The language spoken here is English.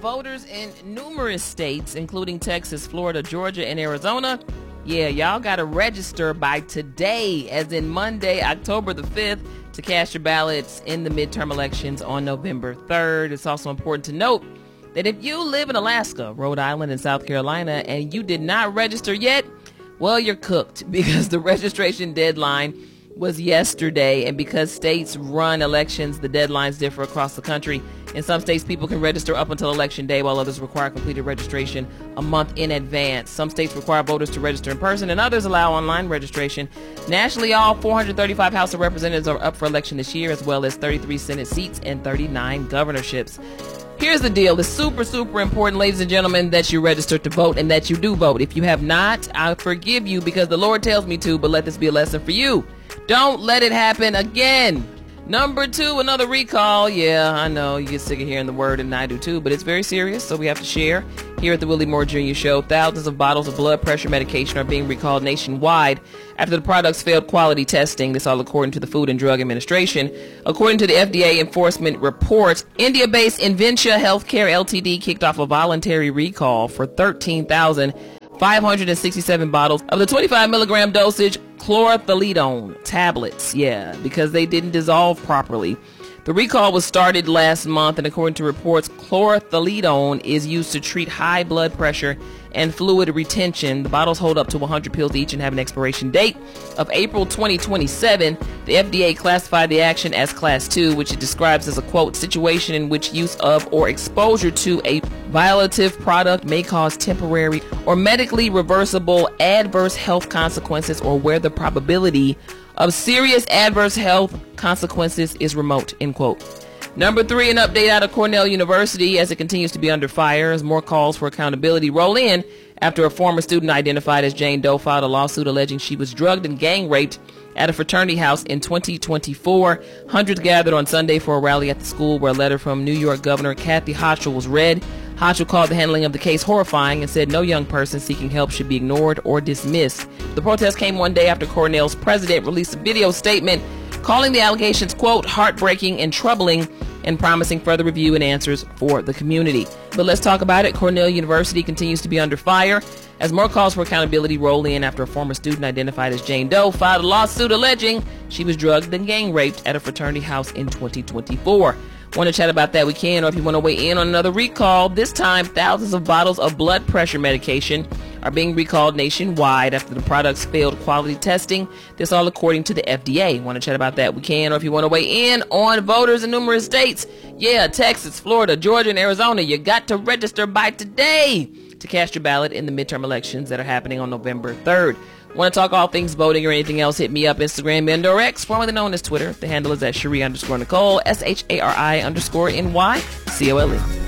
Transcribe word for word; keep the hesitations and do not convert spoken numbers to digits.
voters in numerous states, including Texas, Florida, Georgia, and Arizona, yeah, y'all got to register by today, as in Monday, October the fifth, to cast your ballots in the midterm elections on November third. It's also important to note that if you live in Alaska, Rhode Island, and South Carolina, and you did not register yet, well, you're cooked, because the registration deadline was yesterday, and because states run elections, the deadlines differ across the country. In some states, people can register up until election day, while others require completed registration a month in advance. Some states require voters to register in person, and others allow online registration. Nationally, all four hundred thirty-five House of Representatives are up for election this year, as well as thirty-three Senate seats and thirty-nine governorships. Here's the deal. It's super, super important, ladies and gentlemen, that you register to vote and that you do vote. If you have not, I forgive you because the Lord tells me to, but let this be a lesson for you. Don't let it happen again. Number two, another recall. Yeah, I know you get sick of hearing the word, and I do too, but it's very serious, so we have to share. Here at the Willie Moore Junior Show, thousands of bottles of blood pressure medication are being recalled nationwide after the products failed quality testing. This all according to the Food and Drug Administration. According to the F D A enforcement report, India-based Inventia Healthcare L T D kicked off a voluntary recall for thirteen thousand five hundred sixty-seven bottles of the twenty-five milligram dosage chlorthalidone tablets, yeah, because they didn't dissolve properly. The recall was started last month, and according to reports, chlorthalidone is used to treat high blood pressure and fluid retention. The bottles hold up to one hundred pills each and have an expiration date of April twenty twenty-seven. The F D A classified the action as Class two, which it describes as a, quote, situation in which use of or exposure to a violative product may cause temporary or medically reversible adverse health consequences, or where the probability of serious adverse health consequences is remote, end quote. Number three, an update out of Cornell University as it continues to be under fire as more calls for accountability roll in after a former student identified as Jane Doe filed a lawsuit alleging she was drugged and gang raped at a fraternity house in twenty twenty-four. Hundreds gathered on Sunday for a rally at the school where a letter from New York Governor Kathy Hochul was read. Hochul called the handling of the case horrifying and said no young person seeking help should be ignored or dismissed. The protest came one day after Cornell's president released a video statement calling the allegations, quote, heartbreaking and troubling, and promising further review and answers for the community. But let's talk about it. Cornell University continues to be under fire as more calls for accountability roll in after a former student identified as Jane Doe filed a lawsuit alleging she was drugged and gang raped at a fraternity house in twenty twenty-four. Want to chat about that? We can. Or if you want to weigh in on another recall, this time thousands of bottles of blood pressure medication are being recalled nationwide after the products failed quality testing. This all according to the F D A. Want to chat about that? We can. Or if you want to weigh in on voters in numerous states, yeah, Texas, Florida, Georgia, and Arizona, you got to register by today to cast your ballot in the midterm elections that are happening on November third. Want to talk all things voting or anything else? Hit me up, Instagram, Bend or X, formerly known as Twitter. The handle is at Cherie underscore Nicole, S H A R I underscore N Y C O L E.